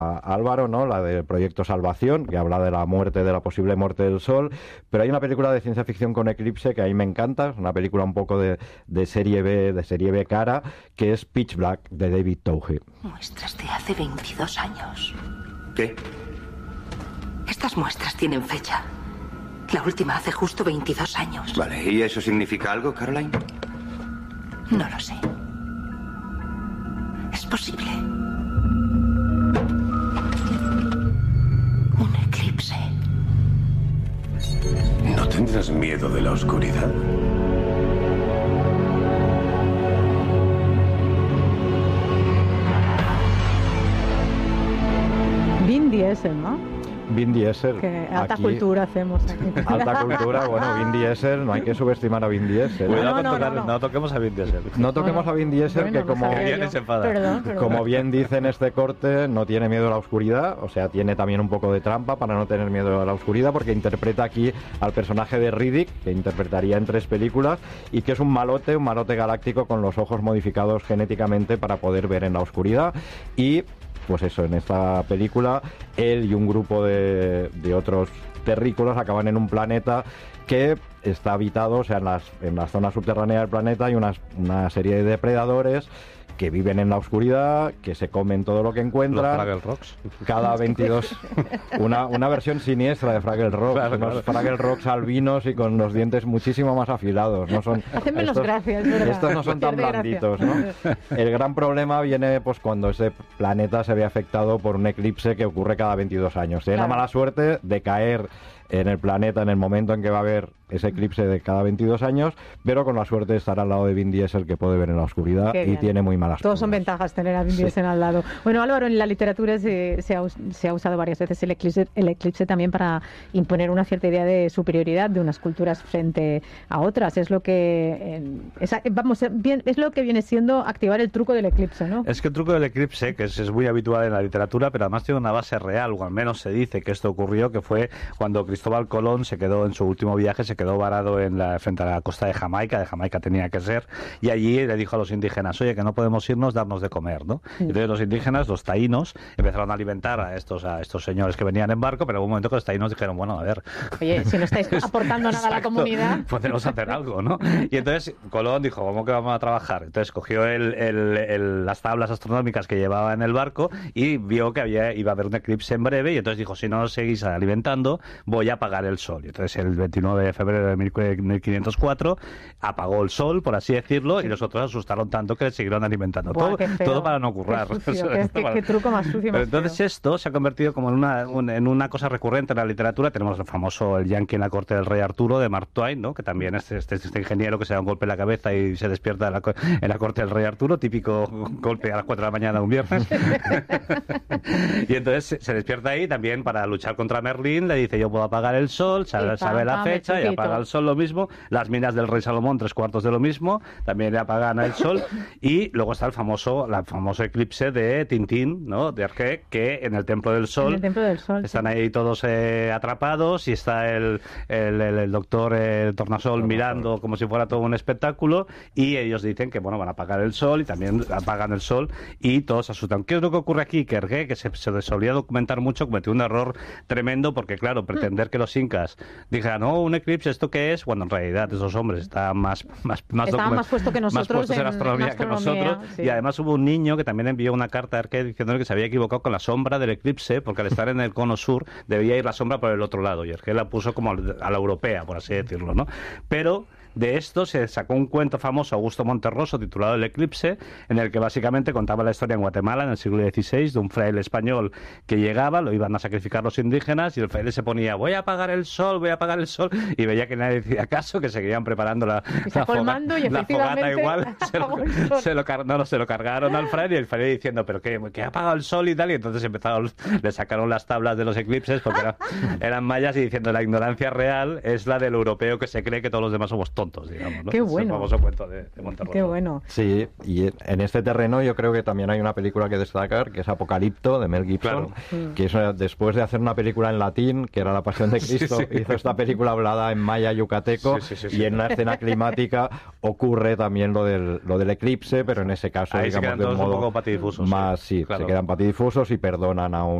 a Álvaro, ¿no? La del Proyecto Salvación, que habla de la muerte, de la posible muerte del Sol, pero hay una película de ciencia ficción con eclipse que a mí me encanta, es una película un poco de serie B cara, que es Pitch Black, de David Twohy. Muestras de hace 22 años. ¿Qué? Estas muestras tienen fecha. La última hace justo 22 años. Vale, ¿y eso significa algo, Caroline? No lo sé. Es posible. Un eclipse. ¿No tendrás miedo de la oscuridad? Vin Diesel, ¿no? Vin Diesel. Que alta aquí, cultura hacemos aquí. Alta cultura, bueno, Vin Diesel, no hay que subestimar a Vin Diesel. Cuidado No, con tocar, no. no toquemos a Vin Diesel. No toquemos a Vin Diesel, Bueno, que no como... sabía Viene yo. se enfada. Perdón. Como bien dice en este corte, no tiene miedo a la oscuridad, o sea, tiene también un poco de trampa para no tener miedo a la oscuridad, porque interpreta aquí al personaje de Riddick, que interpretaría en 3 películas, y que es un malote galáctico con los ojos modificados genéticamente para poder ver en la oscuridad. Y pues eso, en esta película, él y un grupo de otros terrícolas acaban en un planeta que está habitado, o sea, en las zonas subterráneas del planeta hay una serie de depredadores que viven en la oscuridad, que se comen todo lo que Los encuentran. Fraggle Rocks. Cada 22... Una versión siniestra de Fraggle Rock. Claro, unos claro. Fraggle Rocks albinos y con los dientes muchísimo más afilados. No son, Hacen menos estos, gracia, es verdad. estos no son tan Pierde gracia. blanditos, ¿no? El gran problema viene pues cuando ese planeta se ve afectado por un eclipse que ocurre cada 22 años. Tiene la Claro. mala suerte de caer en el planeta en el momento en que va a haber ese eclipse de cada 22 años, pero con la suerte de estar al lado de Vin Diesel, que puede ver en la oscuridad. Qué Y bien. tiene muy malas Todos son curvas. ventajas tener a Vin Diesel al lado. Bueno, Álvaro, en la literatura se ha usado varias veces el eclipse también para imponer una cierta idea de superioridad de unas culturas frente a otras. Es lo que es lo que viene siendo activar el truco del eclipse, ¿no? Es que el truco del eclipse, que es muy habitual en la literatura, pero además tiene una base real, o al menos se dice que esto ocurrió, que fue cuando Cristóbal Colón se quedó en su último viaje, se quedó varado frente a la costa de Jamaica tenía que ser, y allí le dijo a los indígenas, oye, que no podemos irnos, darnos de comer, ¿no? Entonces los indígenas, los taínos, empezaron a alimentar a estos señores que venían en barco, pero hubo un momento que los taínos dijeron, bueno, a ver... Oye, si no estáis aportando nada a la Exacto, comunidad... podemos hacer algo, ¿no? Y entonces Colón dijo, ¿cómo que vamos a trabajar? Entonces cogió las tablas astronómicas que llevaba en el barco y vio que iba a haber un eclipse en breve, y entonces dijo, si no os seguís alimentando, voy a apagar el sol. Y entonces el 29 de febrero de 1504 apagó el sol, por así decirlo, y los otros asustaron tanto que le siguieron alimentando. Buah, qué feo. Todo para no currar. Qué sucio, qué truco más sucio. Pero Más entonces feo. esto se ha convertido como en una cosa recurrente en la literatura. Tenemos el famoso El Yankee en la corte del rey Arturo, de Mark Twain, ¿no? Que también es este ingeniero que se da un golpe en la cabeza y se despierta en la corte del rey Arturo, típico golpe a las 4 de la mañana un viernes. Y entonces se despierta ahí también para luchar contra Merlín, le dice, yo puedo apagar el sol, sabe la fecha y apaga el sol, lo mismo. Las minas del rey Salomón, 3/4 de lo mismo, también le apagan el sol. Y luego está el famoso eclipse de Tintín, ¿no? De Hergé, que en el Templo del Sol, En el Templo del Sol, están ahí todos atrapados, y está el doctor Tornasol mirando como si fuera todo un espectáculo, y ellos dicen que bueno, van a apagar el sol, y también apagan el sol, y todos se asustan. ¿Qué es lo que ocurre aquí? Que Hergé, que se solía documentar mucho, cometió un error tremendo, porque claro, pretender que los incas dijeran, no, un eclipse, ¿esto qué es? Bueno, en realidad esos hombres estaban más puesto que nosotros, más puestos en astronomía que nosotros, sí. Y además hubo un niño que también envió una carta a Hergé diciéndole que se había equivocado con la sombra del eclipse, porque al estar en el cono sur debía ir la sombra por el otro lado, y Hergé la puso como a la europea, por así decirlo, ¿no? Pero de esto se sacó un cuento famoso, Augusto Monterroso, titulado El Eclipse, en el que básicamente contaba la historia en Guatemala en el siglo XVI de un fraile español que llegaba, lo iban a sacrificar los indígenas, y el fraile se ponía, voy a apagar el sol, y veía que nadie decía caso, que seguían preparando la fogata igual, se lo cargaron al fraile, y el fraile diciendo, pero que ha apagado el sol y tal, y entonces le sacaron las tablas de los eclipses, porque eran mayas, y diciendo, la ignorancia real es la del europeo que se cree que todos los demás somos tontos, digamos, ¿no? Qué bueno. Es el famoso cuento de Monterroso. Qué bueno. Sí, y en este terreno yo creo que también hay una película que destacar, que es Apocalipto, de Mel Gibson, que es después de hacer una película en latín, que era La Pasión de Cristo, hizo esta película hablada en maya yucateco, y en una escena climática ocurre también lo del eclipse, pero en ese caso, ahí digamos, se quedan de un todos modo un poco patidifusos, más, sí, claro. se quedan patidifusos y perdonan a un